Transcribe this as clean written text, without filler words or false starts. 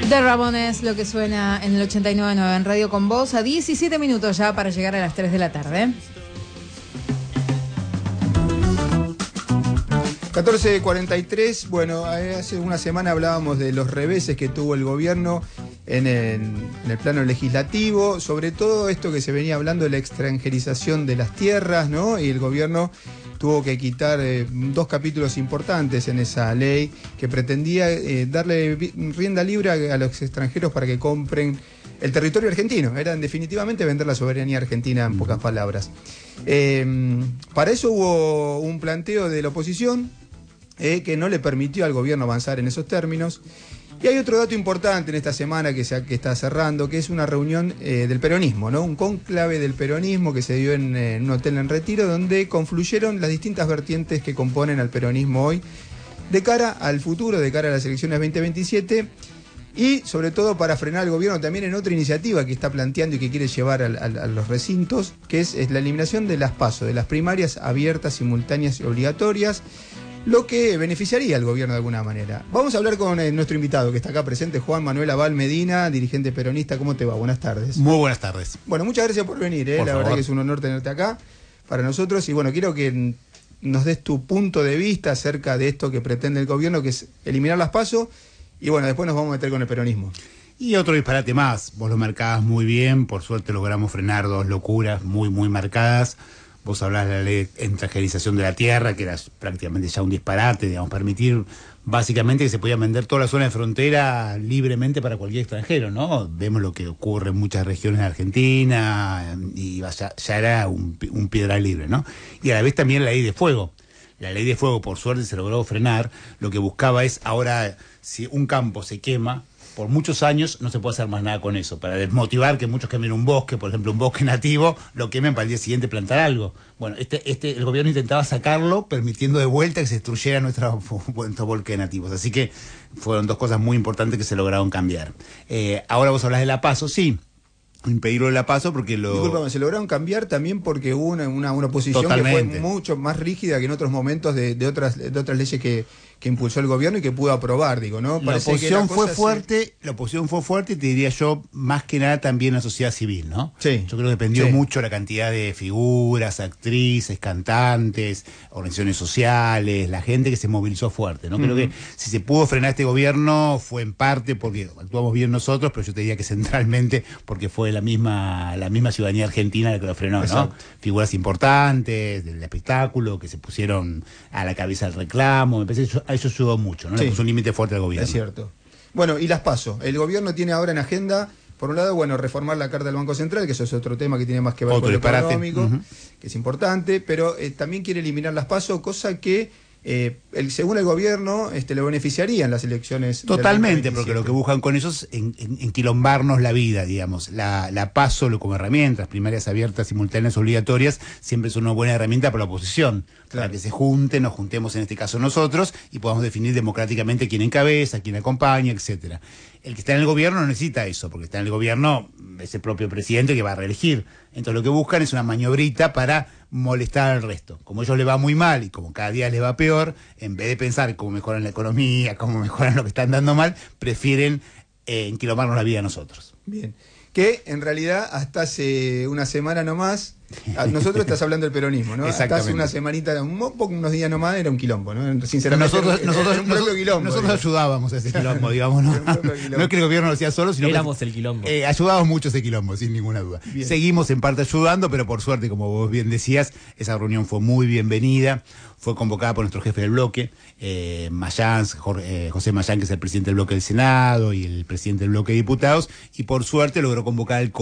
The Ramones, lo que suena en el 89.9 en Radio Con Vos, a 17 minutos ya para llegar a las 3 de la tarde. 14:43, bueno, hace una semana hablábamos de los reveses que tuvo el gobierno en el plano legislativo, sobre todo esto que se venía hablando de la extranjerización de las tierras, ¿no? Y el gobierno tuvo que quitar dos capítulos importantes en esa ley que pretendía darle rienda libre a los extranjeros para que compren el territorio argentino. Era definitivamente vender la soberanía argentina, en pocas palabras. Para eso hubo un planteo de la oposición que no le permitió al gobierno avanzar en esos términos. Y hay otro dato importante en esta semana que está cerrando, que es una reunión del peronismo, ¿no? Un cónclave del peronismo que se dio en un hotel en Retiro, donde confluyeron las distintas vertientes que componen al peronismo hoy, de cara al futuro, de cara a las elecciones 2027, y sobre todo para frenar al gobierno también en otra iniciativa que está planteando y que quiere llevar a los recintos, que es la eliminación de las PASO, de las primarias abiertas, simultáneas y obligatorias, lo que beneficiaría al gobierno de alguna manera. Vamos a hablar con nuestro invitado que está acá presente, Juan Manuel Abal Medina, dirigente peronista. ¿Cómo te va? Buenas tardes. Muy buenas tardes. Bueno, muchas gracias por venir, por la favor. verdad que es un honor tenerte acá para nosotros. Y bueno, quiero que nos des tu punto de vista acerca de esto que pretende el gobierno, que es eliminar las PASO. Y bueno, después nos vamos a meter con el peronismo. Y otro disparate más. Vos lo marcabas muy bien. Por suerte logramos frenar dos locuras muy marcadas. Vos hablás de la ley de extranjerización de la tierra, que era prácticamente ya un disparate, digamos, permitir básicamente que se podía vender toda la zona de frontera libremente para cualquier extranjero, ¿no? Vemos lo que ocurre en muchas regiones de Argentina y ya era un piedra libre, ¿no? Y a la vez también la ley de fuego. La ley de fuego, por suerte, se logró frenar. Lo que buscaba es, ahora, si un campo se quema, por muchos años no se puede hacer más nada con eso, para desmotivar que muchos quemen un bosque, por ejemplo un bosque nativo, lo quemen para el día siguiente plantar algo. Bueno, el gobierno intentaba sacarlo, permitiendo de vuelta que se destruyeran nuestros bosques nativos. Así que fueron dos cosas muy importantes que se lograron cambiar. Ahora vos hablás de la PASO, sí, impedirlo de la PASO porque lo... Disculpame, se lograron cambiar también porque hubo una oposición Totalmente. que fue mucho más rígida que en otros momentos de otras leyes que impulsó el gobierno y que pudo aprobar, digo, ¿no? La oposición fue fuerte, y te diría yo, más que nada también la sociedad civil, ¿no? Sí. Yo creo que dependió mucho la cantidad de figuras, actrices, cantantes, organizaciones sociales, la gente que se movilizó fuerte, ¿no? Creo que si se pudo frenar este gobierno fue en parte porque actuamos bien nosotros, pero yo te diría que centralmente porque fue la misma ciudadanía argentina la que lo frenó, ¿no? Exacto. Figuras importantes del espectáculo que se pusieron a la cabeza del reclamo, me parece que eso ayudó mucho, ¿no? Sí. Le puso un límite fuerte al gobierno. Es cierto. Bueno, y las PASO. El gobierno tiene ahora en agenda, por un lado, bueno, reformar la Carta del Banco Central, que eso es otro tema que tiene más que ver con lo económico, que es importante, pero también quiere eliminar las PASO, cosa que según el gobierno le beneficiaría en las elecciones. Totalmente, porque lo que buscan con eso es enquilombarnos la vida, digamos. La PASO como herramientas, primarias abiertas, simultáneas, obligatorias, siempre es una buena herramienta para la oposición. Claro. Para que se junten, nos juntemos en este caso nosotros y podamos definir democráticamente quién encabeza, quién acompaña, etcétera. El que está en el gobierno no necesita eso, porque está en el gobierno ese propio presidente que va a reelegir. Entonces lo que buscan es una maniobrita para molestar al resto. Como a ellos les va muy mal y como cada día les va peor, en vez de pensar cómo mejoran la economía, cómo mejoran lo que están dando mal, prefieren enquilomarnos la vida a nosotros. Bien. Que en realidad hasta hace una semana nomás, nosotros estás hablando del peronismo, ¿no? Hasta hace una semanita, unos días nomás era un quilombo, ¿no? Sinceramente, nosotros ayudábamos a ese quilombo, digamos, ¿no? No es que el gobierno lo hacía solo, sino éramos el quilombo. Ayudábamos mucho ese quilombo, sin ninguna duda. Bien. Seguimos en parte ayudando, pero por suerte, como vos bien decías, esa reunión fue muy bienvenida. Fue convocada por nuestro jefe del bloque, José Mayán, que es el presidente del bloque del Senado y el presidente del bloque de diputados, y por suerte logró convocar al